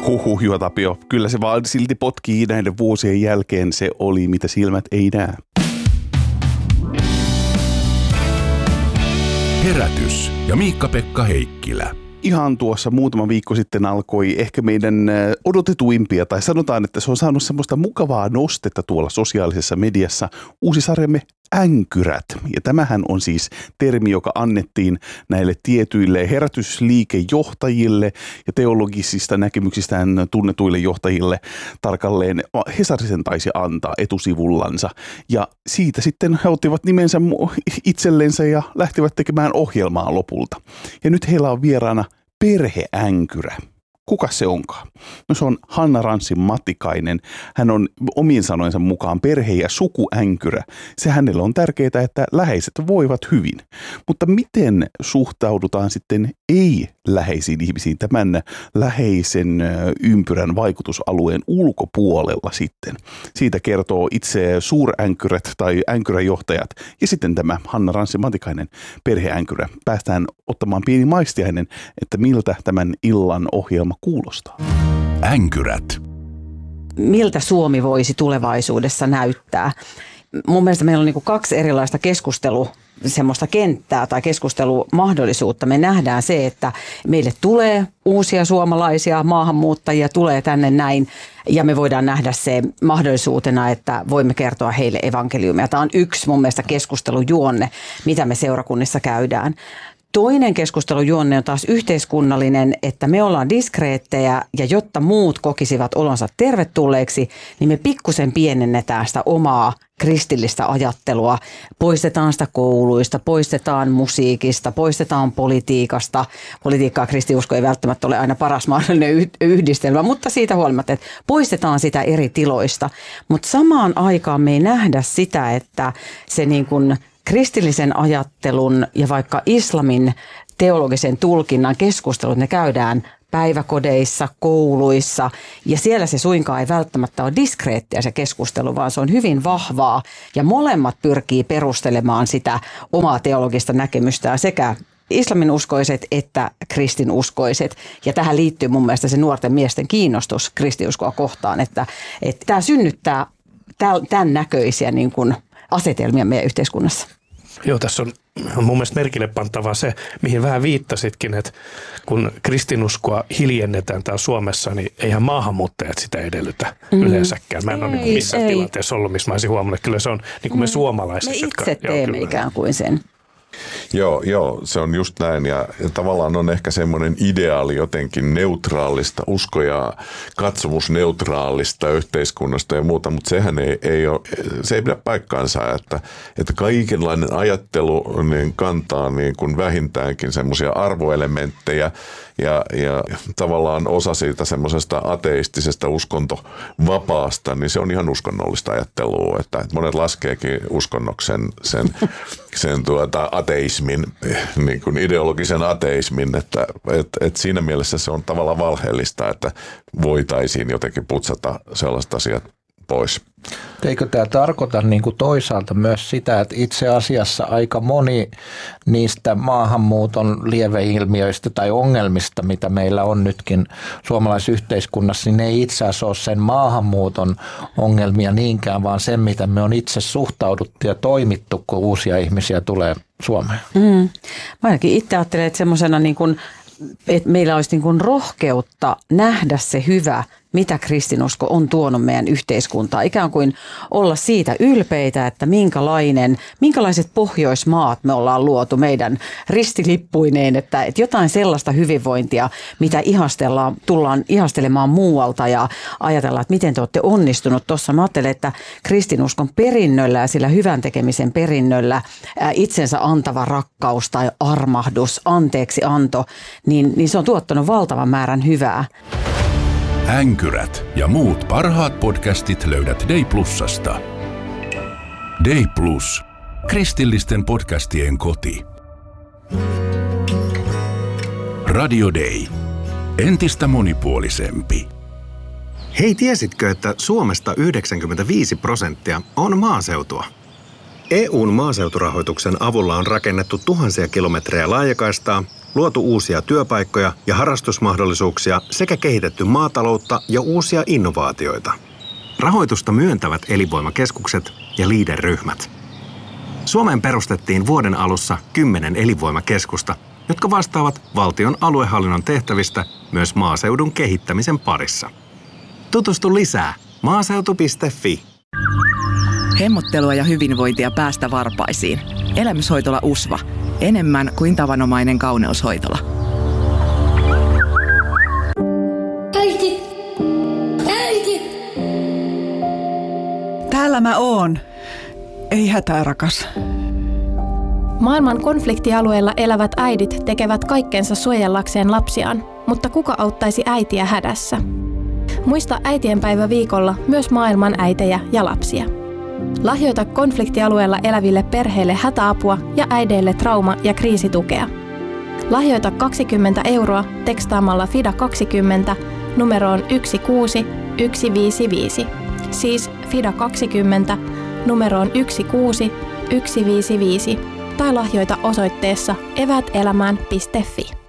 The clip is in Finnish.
Juha Tapio. Kyllä se vaan silti potkii näiden vuosien jälkeen. Se oli, mitä silmät ei näe. Herätys ja Miikka-Pekka Heikkilä. Ihan tuossa muutama viikko sitten alkoi ehkä meidän odotetuimpia, tai sanotaan, että se on saanut semmoista mukavaa nostetta tuolla sosiaalisessa mediassa, uusi sarjamme Änkyrät. Ja tämähän on siis termi, joka annettiin näille tietyille herätysliikejohtajille ja teologisista näkemyksistään tunnetuille johtajille tarkalleen. Hesari sen taisi antaa etusivullansa. Ja siitä sitten he ottivat nimensä itsellensä ja lähtivät tekemään ohjelmaa lopulta. Ja nyt heillä on vieraana perheänkyrä. Kuka se onkaan? No se on Hanna Ranssi Matikainen. Hän on omien sanojensa mukaan perhe- ja sukuänkyrä. Se hänelle on tärkeää, että läheiset voivat hyvin. Mutta miten suhtaudutaan sitten ei-läheisiin ihmisiin tämän läheisen ympyrän vaikutusalueen ulkopuolella sitten? Siitä kertoo itse suuränkyrät tai änkyräjohtajat ja sitten tämä Hanna Ranssi Matikainen perheänkyrä. Päästään ottamaan pieni maistiainen, että miltä tämän illan ohjelma kuulostaa. Änkyrät. Miltä Suomi voisi tulevaisuudessa näyttää? Mun mielestä meillä on niin kuin kaksi erilaista semmoista kenttää tai keskustelumahdollisuutta. Me nähdään se, että meille tulee uusia suomalaisia maahanmuuttajia, tulee tänne näin, ja me voidaan nähdä se mahdollisuutena, että voimme kertoa heille evankeliumia. Tämä on yksi mun mielestä keskustelujuonne, mitä me seurakunnissa käydään. Toinen keskustelujuonne on taas yhteiskunnallinen, että me ollaan diskreettejä ja jotta muut kokisivat olonsa tervetulleeksi, niin me pikkusen pienennetään sitä omaa kristillistä ajattelua. Poistetaan sitä kouluista, poistetaan musiikista, poistetaan politiikasta. Politiikkaa kristiusko ei välttämättä ole aina paras mahdollinen yhdistelmä, mutta siitä huolimatta, että poistetaan sitä eri tiloista. Mutta samaan aikaan me ei nähdä sitä, että se niin kuin kristillisen ajattelun ja vaikka islamin teologisen tulkinnan keskustelut, ne käydään päiväkodeissa, kouluissa ja siellä se suinkaan ei välttämättä ole diskreettiä se keskustelu, vaan se on hyvin vahvaa ja molemmat pyrkii perustelemaan sitä omaa teologista näkemystään sekä islaminuskoiset että kristinuskoiset. Ja tähän liittyy mun mielestä se nuorten miesten kiinnostus kristiuskoa kohtaan, että tämä synnyttää tämän näköisiä niin kuin asetelmia meidän yhteiskunnassa. Joo, tässä on mun mielestä merkille pantavaa se, mihin vähän viittasitkin, että kun kristinuskoa hiljennetään täällä Suomessa, niin eihän maahanmuuttajat sitä edellytä yleensäkään. Mä en ole missään tilanteessa ollut, missä mä olisin huomannut, että kyllä se on niin kuin me suomalaiset. Me itse teemme ikään kuin sen. Joo, se on just näin ja tavallaan on ehkä semmoinen ideaali jotenkin neutraalista, usko- ja katsomusneutraalista yhteiskunnasta ja muuta, mutta sehän se ei pidä paikkaansa, että kaikenlainen ajattelu niin kantaa niin kuin vähintäänkin semmoisia arvoelementtejä ja tavallaan osa siitä semmoisesta ateistisesta uskontovapaasta, niin se on ihan uskonnollista ajattelua, että monet laskeekin uskonnoksen sen ateismin, niin kuin ideologisen ateismin, että siinä mielessä se on tavallaan valheellista, että voitaisiin jotenkin putsata sellaiset asiat pois. Eikö tämä tarkoita niin kuin toisaalta myös sitä, että itse asiassa aika moni niistä maahanmuuton lieveilmiöistä tai ongelmista, mitä meillä on nytkin suomalaisessa yhteiskunnassa, niin ne ei itse asiassa ole sen maahanmuuton ongelmia niinkään, vaan sen, mitä me on itse suhtauduttu ja toimittu, kun uusia ihmisiä tulee Suomeen. Mä ainakin itse ajattelen, että semmoisena niin kuin, että meillä olisi niin kuin rohkeutta nähdä se hyvä, mitä kristinusko on tuonut meidän yhteiskuntaan. Ikään kuin olla siitä ylpeitä, että minkälaiset Pohjoismaat me ollaan luotu meidän ristilippuineen, että jotain sellaista hyvinvointia, mitä tullaan ihastelemaan muualta ja ajatellaan, että miten te olette onnistunut tuossa. Mä ajattelen, että kristinuskon perinnöllä ja sillä hyvän tekemisen perinnöllä itsensä antava rakkaus tai armahdus, anteeksianto, niin se on tuottanut valtavan määrän hyvää. Änkyrät ja muut parhaat podcastit löydät Day Plusasta. Day Plus. Kristillisten podcastien koti. Radio Day. Entistä monipuolisempi. Hei, tiesitkö, että Suomesta 95% on maaseutua? EU:n maaseuturahoituksen avulla on rakennettu tuhansia kilometrejä laajakaistaa luotu uusia työpaikkoja ja harrastusmahdollisuuksia sekä kehitetty maataloutta ja uusia innovaatioita. Rahoitusta myöntävät elinvoimakeskukset ja LEADER-ryhmät. Suomeen perustettiin vuoden alussa 10 elinvoimakeskusta, jotka vastaavat valtion aluehallinnon tehtävistä myös maaseudun kehittämisen parissa. Tutustu lisää maaseutu.fi. Hemmottelua ja hyvinvointia päästä varpaisiin. Elämyshoitola USVA. Enemmän kuin tavanomainen kauneushoitola. Äiti! Äiti! Täällä mä oon. Ei hätää, rakas. Maailman konfliktialueilla elävät äidit tekevät kaikkensa suojellakseen lapsiaan, mutta kuka auttaisi äitiä hädässä? Muista äitienpäivä viikolla myös maailman äitejä ja lapsia. Lahjoita konfliktialueella eläville perheille hätäapua ja äideille trauma- ja kriisitukea. Lahjoita 20 € tekstaamalla FIDA20 numeroon 16155. Siis FIDA20 numeroon 16155. Tai lahjoita osoitteessa eväätelämään.fi.